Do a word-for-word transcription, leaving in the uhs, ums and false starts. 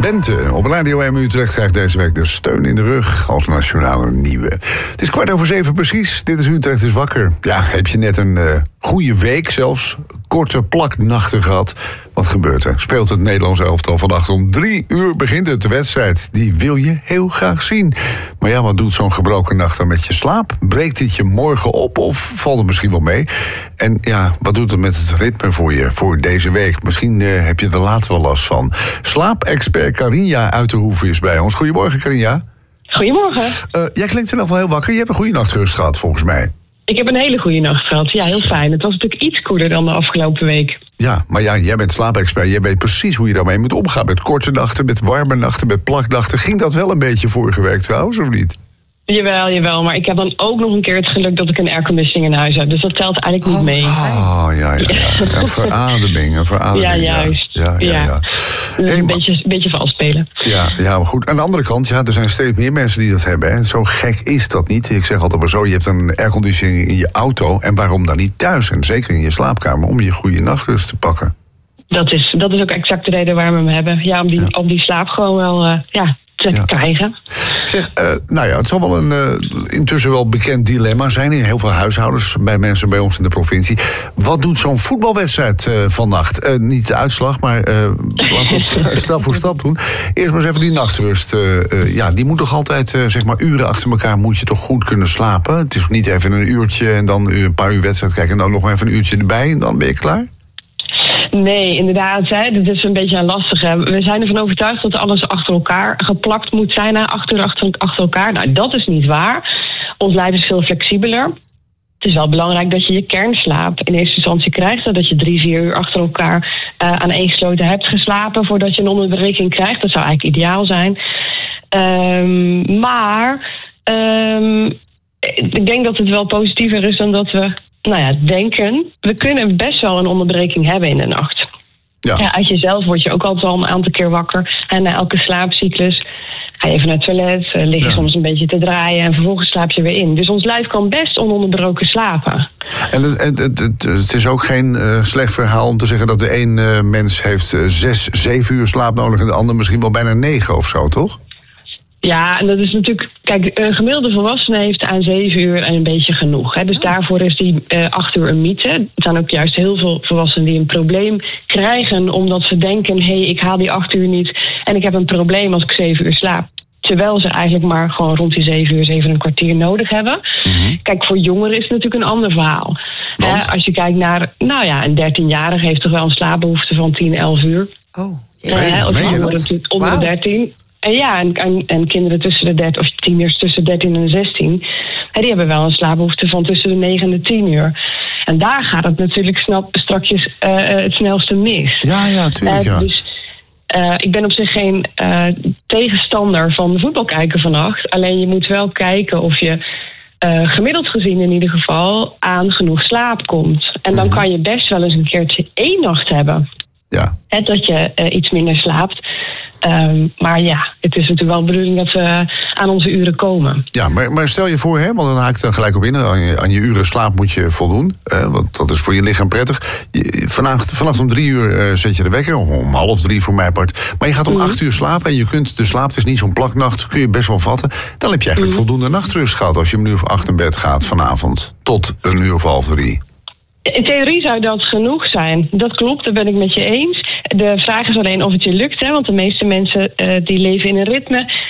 lente. Op Radio M Utrecht krijgt deze week de steun in de rug als nationale nieuwe. Het is kwart over zeven precies. Dit is Utrecht is wakker. Ja, heb je net een uh, goede week zelfs, korte plaknachten gehad? Wat gebeurt er? Speelt het Nederlands elftal vannacht om drie uur begint het de wedstrijd. Die wil je heel graag zien. Maar ja, wat doet zo'n gebroken nacht dan met je slaap? Breekt dit je morgen op of valt het misschien wel mee? En ja, wat doet het met het ritme voor je voor deze week? Misschien uh, heb je er later wel last van. Slaapexpert Carinja uit de Hoeve is bij ons. Goedemorgen, Carinja. Goedemorgen. Uh, jij klinkt er nog wel heel wakker. Je hebt een goede nachtrust gehad, volgens mij. Ik heb een hele goede nacht gehad. Ja, heel fijn. Het was natuurlijk iets koeler dan de afgelopen week. Ja, maar ja, jij bent slaapexpert. Jij weet precies hoe je daarmee moet omgaan. Met korte nachten, met warme nachten, met plaknachten. Ging dat wel een beetje vorige week trouwens, of niet? Jawel, jawel. Maar ik heb dan ook nog een keer het geluk dat ik een airconditioning in huis heb. Dus dat telt eigenlijk niet mee. Oh, ja, ja. ja. Een verademing, een verademing. Ja, juist. Ja, ja, ja. ja. Hey, een beetje, een beetje vals spelen. Ja, ja, maar goed. Aan de andere kant, ja, er zijn steeds meer mensen die dat hebben. Hè. Zo gek is dat niet. Ik zeg altijd maar zo, je hebt een airconditioning in je auto. En waarom dan niet thuis? En zeker in je slaapkamer, om je goede nachtrust te pakken. Dat is, dat is ook exact de reden waarom we hem hebben. Ja, om die, ja. om die slaap gewoon wel... Uh, ja. te ja. krijgen. Zeg, uh, nou ja, het zal wel een uh, intussen wel bekend dilemma zijn in heel veel huishoudens bij mensen bij ons in de provincie. Wat doet zo'n voetbalwedstrijd uh, vannacht? Uh, niet de uitslag, maar uh, laten we het stap voor stap doen. Eerst maar eens even die nachtrust. Uh, uh, ja, die moet toch altijd, uh, zeg maar, uren achter elkaar moet je toch goed kunnen slapen? Het is niet even een uurtje en dan een paar uur wedstrijd kijken en dan nog even een uurtje erbij en dan ben je klaar? Nee, inderdaad. Hè, dat is een beetje een lastige. We zijn ervan overtuigd dat alles achter elkaar geplakt moet zijn. Hè, acht uur achter, achter elkaar. Nou, dat is niet waar. Ons lijf is veel flexibeler. Het is wel belangrijk dat je je kernslaap in eerste instantie krijgt. Dat je drie, vier uur achter elkaar uh, aaneengesloten hebt geslapen voordat je een onderbreking krijgt. Dat zou eigenlijk ideaal zijn. Um, maar um, ik denk dat het wel positiever is dan dat we... Nou ja, denken, we kunnen best wel een onderbreking hebben in de nacht. Ja. Ja, uit jezelf word je ook altijd al een aantal keer wakker. En na elke slaapcyclus ga je even naar het toilet, uh, lig je ja. soms een beetje te draaien en vervolgens slaap je weer in. Dus ons lijf kan best ononderbroken slapen. En het, het, het, het is ook geen uh, slecht verhaal om te zeggen dat de een uh, mens heeft uh, zes, zeven uur slaap nodig en de ander misschien wel bijna negen of zo, toch? Ja, en dat is natuurlijk... Kijk, een gemiddelde volwassene heeft aan zeven uur en een beetje genoeg. Hè. Dus ja. daarvoor is die uh, acht uur een mythe. Er zijn ook juist heel veel volwassenen die een probleem krijgen... omdat ze denken, hé, hey, ik haal die acht uur niet... en ik heb een probleem als ik zeven uur slaap. Terwijl ze eigenlijk maar gewoon rond die zeven uur, zeven een kwartier nodig hebben. Mm-hmm. Kijk, voor jongeren is het natuurlijk een ander verhaal. Uh, als je kijkt naar... Nou ja, een dertienjarige heeft toch wel een slaapbehoefte van tien, elf uur. Oh, ja. Uh, of natuurlijk onder wow. de dertien... En ja, en, en, en kinderen tussen de dertien, of tieners tussen dertien en zestien... Hè, die hebben wel een slaapbehoefte van tussen de negen en de tien uur. En daar gaat het natuurlijk snel, strakjes uh, het snelste mis. Ja, ja, tuurlijk, ja. Uh, dus uh, ik ben op zich geen uh, tegenstander van voetbal kijken vannacht. Alleen je moet wel kijken of je... Uh, gemiddeld gezien in ieder geval aan genoeg slaap komt. En dan kan je best wel eens een keertje één nacht hebben. Ja. Hè, dat je uh, iets minder slaapt. Um, maar ja, het is natuurlijk wel de bedoeling dat we aan onze uren komen. Ja, maar, maar stel je voor, hè, want dan haak ik dan gelijk op in... aan je, aan je uren slaap moet je voldoen, hè, want dat is voor je lichaam prettig. Je, vannacht, vannacht om drie uur uh, zet je de wekker, om, om half drie voor mijn part. Maar je gaat om mm. acht uur slapen en je kunt de slaap, het is niet zo'n plaknacht... kun je best wel vatten. Dan heb je eigenlijk mm. voldoende nachtrust gehad... als je om een uur of acht in bed gaat vanavond tot een uur of half drie. In theorie zou dat genoeg zijn. Dat klopt, daar ben ik met je eens. De vraag is alleen of het je lukt, hè, want de meeste mensen uh, die leven in een ritme.